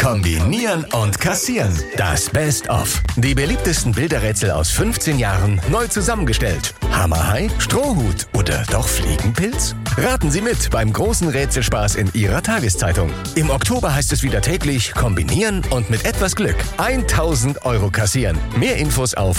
Kombinieren und kassieren. Das Best-of. Die beliebtesten Bilderrätsel aus 15 Jahren neu zusammengestellt. Hammerhai, Strohhut oder doch Fliegenpilz? Raten Sie mit beim großen Rätselspaß in Ihrer Tageszeitung. Im Oktober heißt es wieder täglich kombinieren und mit etwas Glück 1.000 € kassieren. Mehr Infos auf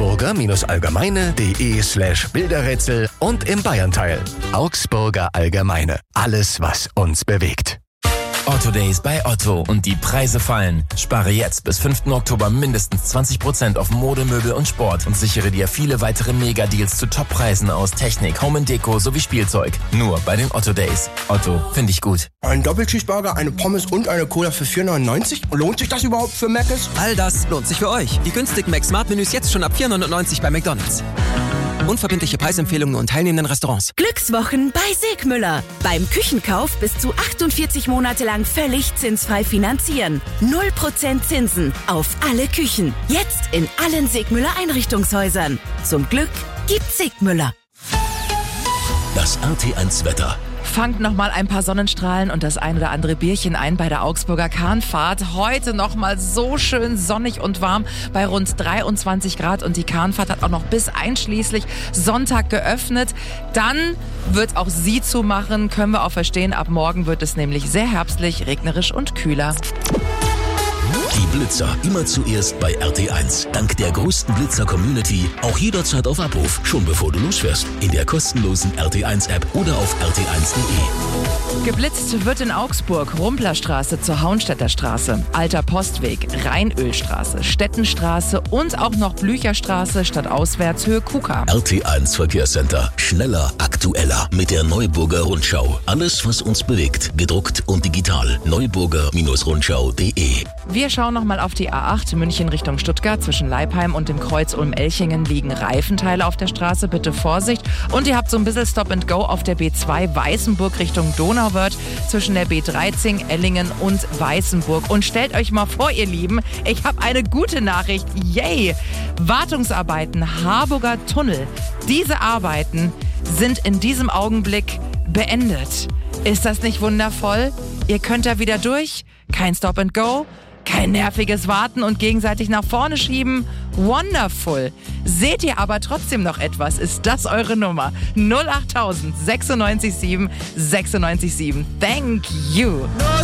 augsburger-allgemeine.de/Bilderrätsel und im Bayernteil. Augsburger Allgemeine. Alles, was uns bewegt. Otto Days bei Otto und die Preise fallen. Spare jetzt bis 5. Oktober mindestens 20% auf Mode, Möbel und Sport und sichere dir viele weitere Mega-Deals zu Top-Preisen aus Technik, Home & Deko sowie Spielzeug. Nur bei den Otto Days. Otto, finde ich gut. Ein Doppelcheeseburger, eine Pommes und eine Cola für 4,99 €? Lohnt sich das überhaupt für Mc's? All das lohnt sich für euch. Die günstigen Mac-Smart-Menüs jetzt schon ab 4,99 € bei McDonald's. Unverbindliche Preisempfehlungen und teilnehmenden Restaurants. Glückswochen bei Segmüller. Beim Küchenkauf bis zu 48 Monate lang völlig zinsfrei finanzieren. 0% Zinsen auf alle Küchen. Jetzt in allen Segmüller Einrichtungshäusern. Zum Glück gibt's Segmüller. Das RT1 Wetter. Fangt nochmal ein paar Sonnenstrahlen und das ein oder andere Bierchen ein bei der Augsburger Kahnfahrt. Heute nochmal so schön sonnig und warm bei rund 23 Grad und die Kahnfahrt hat auch noch bis einschließlich Sonntag geöffnet. Dann wird auch sie zumachen, können wir auch verstehen. Ab morgen wird es nämlich sehr herbstlich, regnerisch und kühler. Die Blitzer immer zuerst bei RT1. Dank der größten Blitzer-Community auch jederzeit auf Abruf, schon bevor du losfährst. In der kostenlosen RT1-App oder auf rt1.de. Geblitzt wird in Augsburg Rumplerstraße zur Hauenstädter Straße, Alter Postweg, Rheinölstraße, Stettenstraße und auch noch Blücherstraße statt auswärts Höhe Kuka. RT1 Verkehrscenter. Schneller, aktueller mit der Neuburger Rundschau. Alles, was uns bewegt. Gedruckt und digital. neuburger-rundschau.de. Wir schauen nochmal auf die A8 München Richtung Stuttgart. Zwischen Leipheim und dem Kreuz Ulm-Elchingen liegen Reifenteile auf der Straße. Bitte Vorsicht. Und ihr habt so ein bisschen Stop and Go auf der B2 Weißenburg Richtung Donauwörth zwischen der B13 Ellingen und Weißenburg. Und stellt euch mal vor, ihr Lieben, ich habe eine gute Nachricht. Yay! Wartungsarbeiten Harburger Tunnel. Diese Arbeiten sind in diesem Augenblick beendet. Ist das nicht wundervoll? Ihr könnt da wieder durch. Kein Stop and Go. Kein nerviges Warten und gegenseitig nach vorne schieben. Wonderful. Seht ihr aber trotzdem noch etwas? Ist das eure Nummer? 08000 96 7 96 7. Thank you.